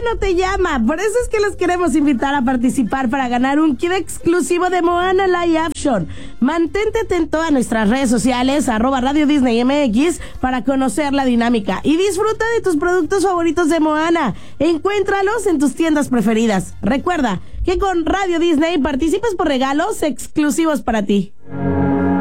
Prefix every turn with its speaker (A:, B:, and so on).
A: no te llama. Por eso es que los queremos invitar a participar para ganar un kit exclusivo de Moana Live Action. Mantente atento a nuestras redes sociales, @Radio Disney MX, para conocer la dinámica y disfruta de tus productos favoritos de Moana. Encuéntralos en tus tiendas preferidas. Recuerda que con Radio Disney participas por regalos exclusivos para ti.